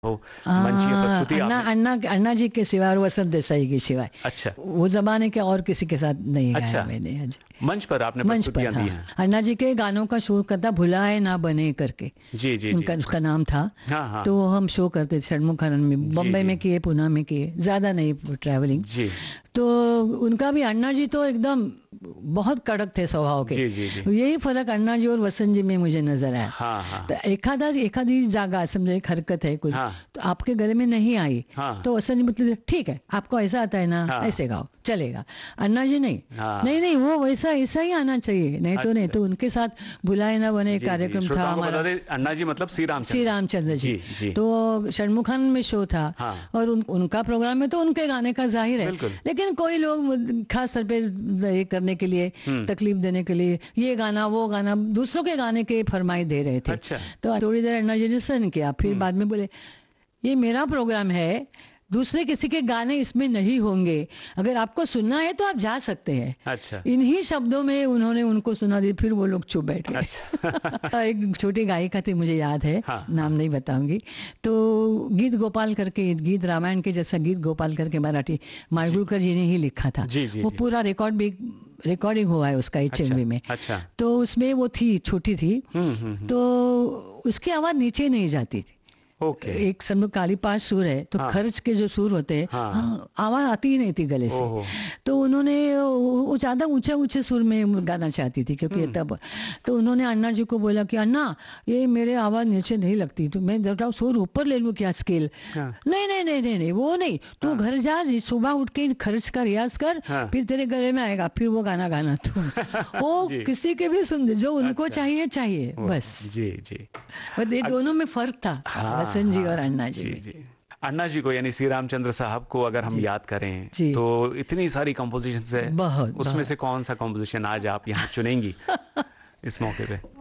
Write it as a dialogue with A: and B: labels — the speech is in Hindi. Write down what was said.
A: हो मंचीय प्रस्तुति
B: अन्ना
A: आपने।
B: अन्ना अन्ना जी के सिवाय और वसंत देसाई के सिवाय
A: अच्छा,
B: वो जमाने के और किसी के साथ नहीं गाया
A: अच्छा,
B: मैंने। हाँ जी,
A: मंच पर आपने
B: मंच पर।
A: प्रस्तुतियां दी
B: हाँ,
A: हैं।
B: अन्ना जी के गानों का शो करता भुलाए ना बने करके,
A: जी जी जी।
B: उनका उसका नाम था।
A: हाँ हाँ।
B: तो हम शो करते थे षणमुखानंद में,
A: जी
B: बम्बई
A: जी
B: में किए, पुणे में किए, ज़्यादा नहीं ट्रैवलिंग।
A: जी
B: तो उनका भी, अन्ना जी तो एकदम बहुत कड़क थे स्वभाव के।
A: जी जी जी।
B: यही फर्क अन्ना जी और वसंत जी में मुझे नजर आया।
A: हाँ हाँ
B: तो एखादी जागा समझो, एक हरकत है कुछ,
A: हाँ
B: तो आपके गले में नहीं आई,
A: हाँ
B: तो वसंत जी मतलब ठीक है, आपको ऐसा आता है ना,
A: हाँ
B: ऐसे गाओ चलेगा। अन्ना जी नहीं,
A: हाँ।
B: नहीं नहीं, वो वैसा ऐसा ही आना चाहिए, नहीं तो नहीं।
A: अच्छा।
B: तो उनके साथ भुलाए ना बने
A: जी जी,
B: कार्यक्रम था
A: श्रोताओं को बता
B: हमारा,
A: दें, अन्ना जी मतलब श्री रामचंद्र।
B: श्री रामचंद्र जी।
A: जी जी।
B: तो षणमुखन में शो था,
A: हाँ
B: और उनका प्रोग्राम में तो उनके गाने का जाहिर है,
A: बिल्कुल।
B: लेकिन कोई लोग खास तौर पे ये करने के लिए, तकलीफ देने के लिए, ये गाना वो गाना, दूसरों के गाने के फरमाइश दे रहे थे।
A: अच्छा।
B: तो थोड़ी देर अन्ना जी ने सुन किया, फिर बाद में बोले ये मेरा प्रोग्राम है, दूसरे किसी के गाने इसमें नहीं होंगे, अगर आपको सुनना है तो आप जा सकते हैं।
A: अच्छा
B: इन्हीं शब्दों में उन्होंने उनको सुना दी, फिर वो लोग चुप बैठ गए।
A: अच्छा।
B: एक छोटी गायिका थी, मुझे याद है,
A: हाँ,
B: नाम नहीं बताऊंगी। तो गीत गोपाल करके, गीत रामायण के जैसा गीत गोपाल करके मराठी, माडगुळकर जी ने ही लिखा था।
A: जी जी
B: वो
A: जी।
B: पूरा रिकॉर्डिंग हुआ है उसका HMV में।
A: अच्छा।
B: तो उसमें वो थी, छोटी थी,
A: हम्म।
B: तो उसकी आवाज नीचे नहीं जाती थी।
A: ओके।
B: एक समझो काली पांच सुर है, तो
A: हाँ।
B: खर्च के जो सुर होते हैं,
A: हाँ।
B: हाँ, आवाज आती ही नहीं थी गले से।
A: ओहो।
B: तो उन्होंने वो ज्यादा ऊंचे ऊंचे सुर में गाना चाहती थी, क्योंकि तब, तो उन्होंने अन्ना जी को बोला कि अन्ना, ये मेरे आवाज नीचे नहीं लगती, तो मैं जरा सुर ऊपर ले लूं क्या, स्केल?
A: हाँ।
B: नहीं नहीं नहीं नहीं नहीं, वो नहीं, तू घर जा, सुबह उठ के खर्च का रियाज कर,
A: हाँ।
B: फिर तेरे गले में आएगा, फिर वो गाना गाना तू। वो
A: जी।
B: किसी के भी सुन, जो उनको
A: अच्छा।
B: चाहिए बस।
A: जी जी।
B: और ये दोनों में फर्क था,
A: हाँ,
B: वसंत जी
A: हाँ,
B: और अन्ना जी
A: जी
B: में।
A: जी। अन्ना जी को यानी श्री रामचंद्र साहब को अगर हम याद करें
B: जी।
A: तो इतनी सारी कंपोजिशंस है,
B: बहुत
A: उसमें
B: बहुत।
A: से कौन सा कंपोजिशन आज आप यहाँ चुनेंगी इस मौके पे?